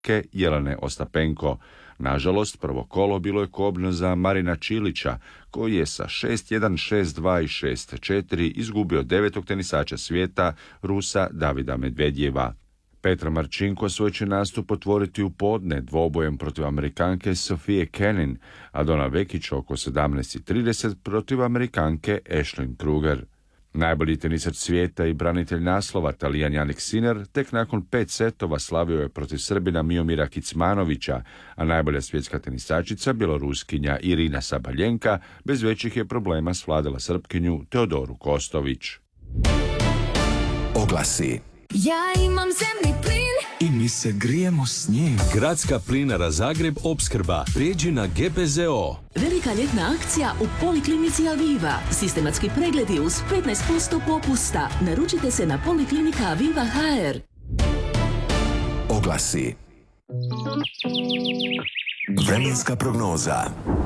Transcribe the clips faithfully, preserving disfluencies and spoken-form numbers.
Hrvatske Jelene Ostapenko. Nažalost, prvo kolo bilo je kobno za Marina Čilića, koji je sa šest jedan, šest dva i šest četiri izgubio devetog tenisača svijeta, Rusa Davida Medvedjeva. Petra Marčinko svoj će nastup otvoriti u podne dvobojem protiv Amerikanke Sofije Kenin, a Dona Vekić oko sedamnaest trideset protiv Amerikanke Ashlyn Kruger. Najbolji tenisač svijeta i branitelj naslova Talijan Jannik Sinner tek nakon pet setova slavio je protiv Srbina Miomira Kicmanovića, a najbolja svjetska tenisačica, Bjeloruskinja Irina Sabaljenka, bez većih je problema svladala Srpkinju Teodoru Kostović. Oglasi. Ja imam zemni plin I mi se grijemo s njim. Gradska plinara Zagreb opskrba. Prijeđi na G P Z O. Velika ljetna akcija u Poliklinici Aviva. Sistematski pregledi uz petnaest posto popusta. Naručite se na Poliklinika Aviva H R. Oglasi. Vremenska prognoza.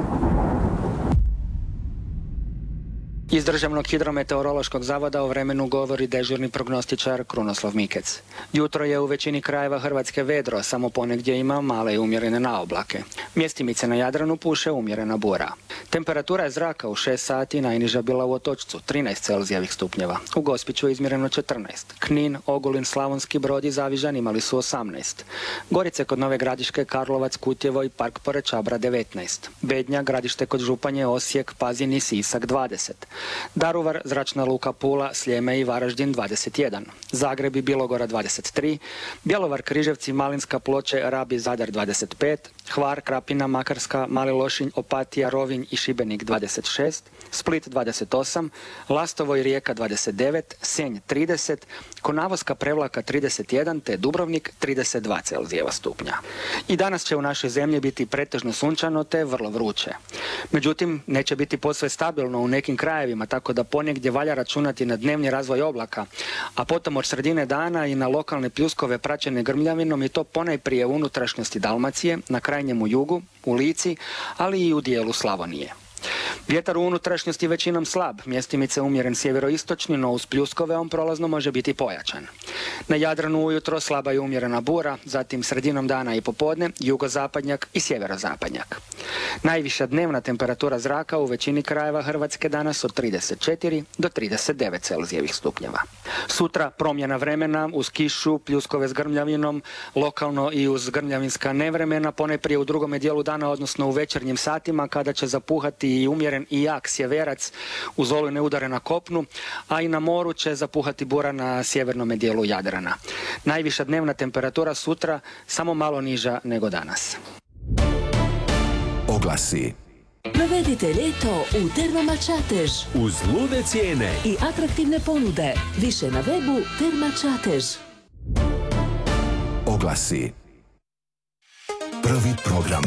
Iz Državnog hidrometeorološkog zavoda o vremenu govori dežurni prognostičar Krunoslav Mikec. Jutro je u većini krajeva Hrvatske vedro, samo ponegdje ima male i umjerene naoblake. Mjestimice na Jadranu puše umjerena bura. Temperatura je zraka u šest sati najniža bila u Otočcu, trinaest Celzijevih stupnjeva. U Gospiću je izmjereno četrnaest. Knin, Ogulin, Slavonski Brod i Zavižan imali su osamnaest. Gorice kod Nove Gradiške, Karlovac, Kutjevo i Park pored Čabra devetnaest. Bednja, Gradište kod Županje, Osijek, Pazin i Sisak dvadeset. Daruvar, Zračna luka Pula, Sljeme i Varaždin dvadeset jedan. Zagreb i Bilogora dvadeset tri. Bjelovar, Križevci, Malinska, Ploče, Rab i Zadar dvadeset pet. Hvar, Krapina, Makarska, Mali Lošinj, Opatija, Rovinj i Šibenik dvadeset šest. Split dvadeset osam. Lastovo i Rijeka dvadeset devet. Senj trideset. Konavoska, Prevlaka trideset jedan te Dubrovnik trideset dva Celzijeva stupnja. I danas će u našoj zemlji biti pretežno sunčano te vrlo vruće. Međutim, neće biti posve stabilno u nekim krajevima, tako da ponegdje valja računati na dnevni razvoj oblaka, a potom od sredine dana i na lokalne pljuskove praćene grmljavinom i to ponajprije u unutrašnjosti Dalmacije, na krajnjemu jugu, u Lici, ali i u dijelu Slavonije. Vjetar u unutrašnjosti većinom slab, mjestimice umjeren sjeveroistočni, no uz pljuskove on prolazno može biti pojačan. Na Jadranu ujutro slaba i umjerena bura, zatim sredinom dana i popodne jugozapadnjak i sjeverozapadnjak. Najviša dnevna temperatura zraka u većini krajeva Hrvatske danas od trideset četiri do trideset devet Celzijevih stupnjeva. Sutra promjena vremena uz kišu, pljuskove s grmljavinom, lokalno i uz grmljavinska nevremena, ponajprije u drugome dijelu dana, odnosno u večernjim satima kada će zapuhati i umjeren i jak sjeverac uz olujne udare na kopnu, a i na moru će zapuhati bura na sjevernome dijelu Jadrana. Najviša dnevna temperatura sutra samo malo niža nego danas. Oglasi. Provedite ljeto u Termama Čatež. Uz lude cijene I atraktivne ponude. Više na webu Terma Čatež. Oglasi. Prvi program.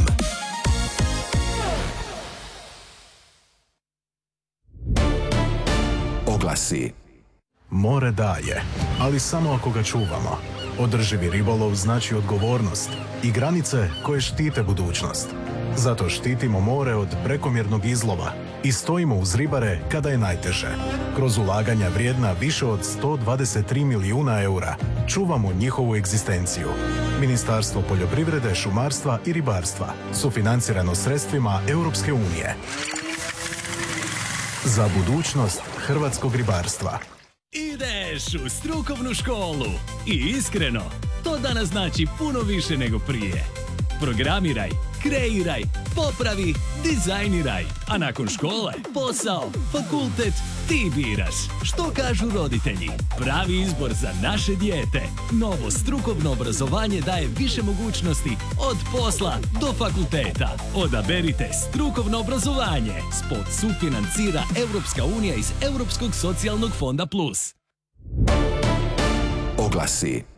Oglasi. More daje, ali samo ako ga čuvamo. Održivi ribolov znači odgovornost i granice koje štite budućnost. Zato štitimo more od prekomjernog izlova i stojimo uz ribare kada je najteže. Kroz ulaganja vrijedna više od sto dvadeset tri milijuna eura čuvamo njihovu egzistenciju. Ministarstvo poljoprivrede, šumarstva i ribarstva sufinancirano sredstvima Europske unije. Za budućnost hrvatskog ribarstva. Ideš u strukovnu školu i iskreno, to danas znači puno više nego prije. Programiraj, kreiraj, popravi, dizajniraj, a nakon škole posao, fakultet, ti biraš. Što kažu roditelji? Pravi izbor za naše dijete. Novo strukovno obrazovanje daje više mogućnosti od posla do fakulteta. Odaberite strukovno obrazovanje. Spot sufinancira Europska unija iz Europskog socijalnog fonda plus. Oglasi.